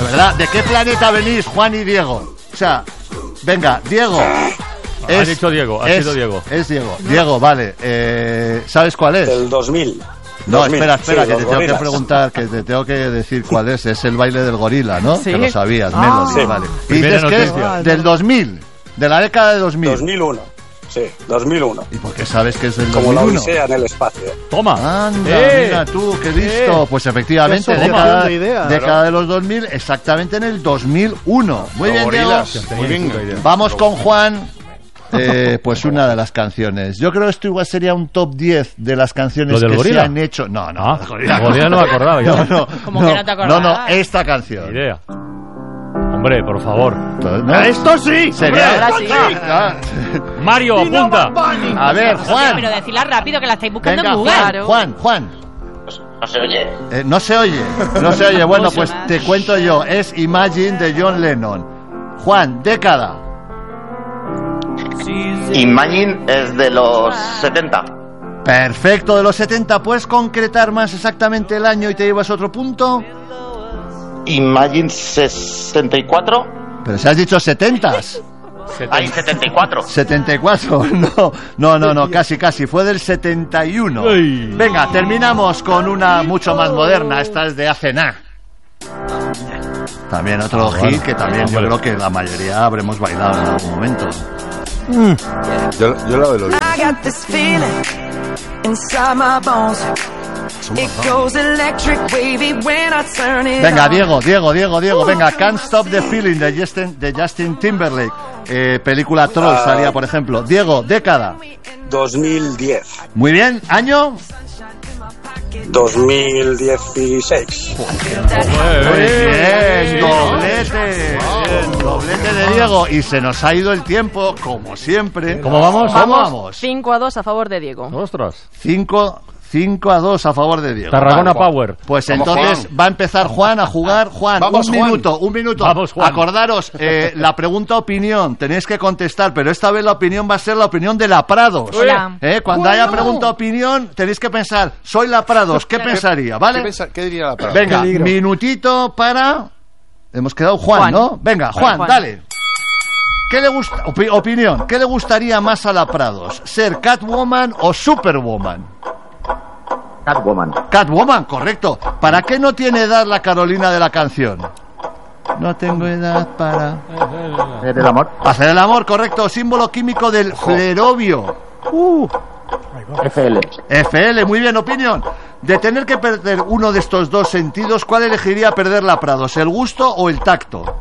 verdad, ¿de qué planeta venís, Juan y Diego? O sea, venga, Diego. Has dicho Diego, has sido Diego. Es Diego. Diego, vale. ¿Sabes cuál es? Del 2000. No, 2000, espera, sí, que te tengo gorilas. que preguntar, que te tengo que decir cuál es. Es el baile del gorila, ¿no? Sí. Que lo sabías, Melody, Sí. vale. Y Primera dices que es noticia. del 2000, de la década de 2000. 2001. Sí, 2001. ¿Y por qué sabes que es del Como 2001? la Odisea en el espacio. Toma. Anda, mira tú, qué listo. Pues efectivamente, Qué década de idea, década de los 2000, exactamente en el 2001. Muy bien, Diego. Gorilas. Muy bien. Vamos con Juan. Pues una de las canciones. Yo creo que esto igual sería un top 10 de las canciones ¿Lo del que gorila? se han hecho. No, no. Ah, gorila, gorila no me acordaba yo. No, ¿Cómo que no te acordabas? No, esta canción. Idea. Hombre, por favor. ¿No? ¡Esto sí! Sería Ahora sí. Ah, Mario, apunta. A ver, Juan. Pero decirla rápido, que la estáis buscando Venga, en Google. Juan. No se oye. No se oye. Bueno, pues te cuento yo. Es Imagine de John Lennon. Juan, década. Imagine es de los 70. Perfecto, de los 70. ¿Puedes concretar más exactamente el año y te llevas otro punto? Imagine 64. Pero si has dicho 70s. Hay 74. 74, no, casi, fue del 71. Uy. Venga, terminamos con una mucho más moderna, esta es de hace nada. También otro hit que también yo creo que la mayoría habremos bailado en algún momento. Yo la veo. I got this feeling inside my bones. It goes electric wavy when I turn it Venga, on. Diego, venga, Can't Stop the Feeling de Justin Timberlake. Película Troll salía, por ejemplo. Diego, década. 2010. Muy bien, año. 2016. Muy bien, doblete de Diego. Y se nos ha ido el tiempo, como siempre. ¿Cómo vamos? Vamos. 5-2 a favor de Diego. Ostras. 5-2 a favor de Diego. Tarragona Vale. Power. Pues Vamos, entonces Juan. va a empezar Juan a jugar. Juan, Vamos, un Juan. minuto. Vamos, Juan. Acordaros, la pregunta opinión, tenéis que contestar, pero esta vez la opinión va a ser la opinión de la Prados. Hola. Cuando haya pregunta opinión, tenéis que pensar, soy la Prados, ¿qué pensaría? ¿Vale? ¿Qué diría la palabra? Venga, Peligro. minutito para... Hemos quedado Juan, ¿no? Venga, Juan, dale. ¿Qué le gusta? Opinión, ¿qué le gustaría más a la Prados? ¿Ser Catwoman o Superwoman? Catwoman, correcto. ¿Para qué no tiene edad la Carolina de la canción? No tengo edad para... Hacer el amor, correcto. Símbolo químico del flerovio. FL, muy bien, opinión. De tener que perder uno de estos dos sentidos, ¿cuál elegiría perder la Prados? ¿El gusto o el tacto?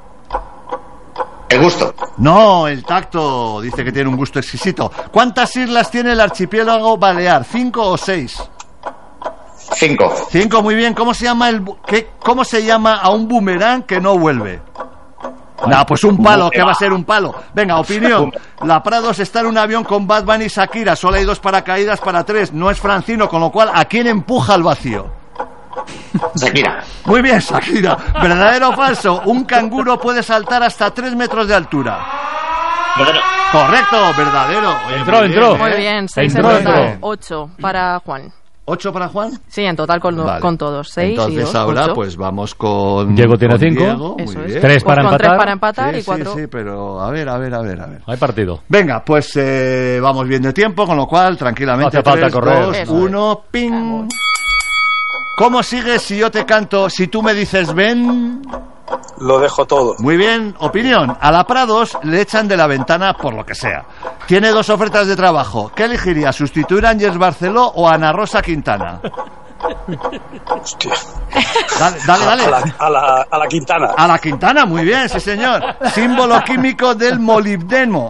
El gusto. No, el tacto. Dice que tiene un gusto exquisito. ¿Cuántas islas tiene el archipiélago Balear? ¿5 o 6? 5. 5, muy bien. ¿Cómo se llama cómo se llama a un boomerang que no vuelve? No, pues un palo, ¿qué va a ser un palo? Venga, opinión. La Prados está en un avión con Batman y Shakira. Solo hay 2 paracaídas para 3. No es Francino, con lo cual, ¿a quién empuja al vacío? Shakira. Muy bien, Shakira. ¿Verdadero o falso? Un canguro puede saltar hasta 3 metros de altura. Correcto, verdadero. Oye, Entró. Muy bien, 6 en Entró. total. 8 para Juan. 8 para Juan. Sí, en total Vale. con todos. 6 y Entonces 2, ahora 8. pues vamos con Diego tiene con 5. Diego, Eso muy es. bien. 3 para Con empatar. 3 para empatar Sí, y 4. Sí, pero a ver. Hay partido. Venga, pues vamos bien de tiempo, con lo cual tranquilamente No hace falta 3, correr. 2, Eso 1, ping. ¿Cómo sigues si yo te canto, si tú me dices ven? Lo dejo todo. Muy bien, opinión. A la Prados le echan de la ventana por lo que sea. Tiene 2 ofertas de trabajo. ¿Qué elegiría? ¿Sustituir a Ángels Barceló o a Ana Rosa Quintana? Hostia. Dale. A la Quintana. A la Quintana, muy bien, sí señor. Símbolo químico del molibdeno.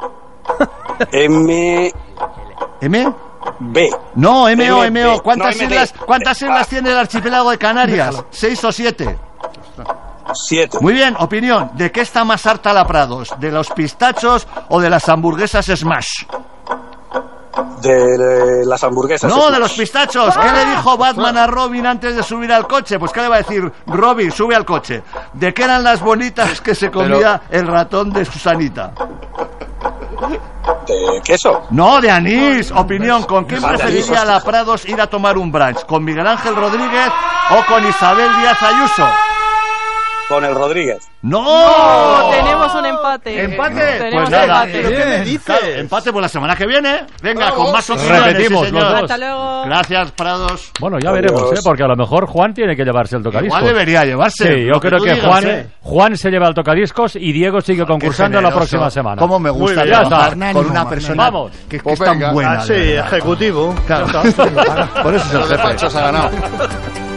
MB. ¿M? No, MO. MB. ¿Cuántas No, MD. islas tiene el archipiélago de Canarias? 6 o 7. 7. Muy bien, opinión. ¿De qué está más harta la Prados? ¿De los pistachos o de las hamburguesas Smash? De las hamburguesas. No, de los pistachos. ¿Qué le dijo Batman a Robin antes de subir al coche? Pues ¿qué le va a decir? Robin, sube al coche. ¿De qué eran las bonitas que se comía el ratón de Susanita? ¿De queso? No, de anís. Opinión, ¿con quién Ah, de anís, preferiría la Prados ir a tomar un brunch? ¿Con Miguel Ángel Rodríguez o con Isabel Díaz Ayuso? con el Rodríguez. ¡No! Tenemos un empate. ¿Empate? Tenemos Pues nada. empate. ¿Pero qué me dices? Claro, empate por la semana que viene. Venga, con más opciones. Repetimos sí, los señor. dos. Hasta luego. Gracias, Prados. Bueno, ya veremos, porque a lo mejor Juan tiene que llevarse el tocadiscos. Igual debería llevarse. Sí, yo lo creo tú que digas, Juan se lleva el tocadiscos y Diego sigue concursando la generoso. próxima semana. Cómo me gusta Muy bien, ya trabajar está. con una persona Vamos. que Pues es tan venga. buena. Ah, sí, de verdad. ejecutivo. Claro. Por eso es el Los jefe. despachos ha ganado.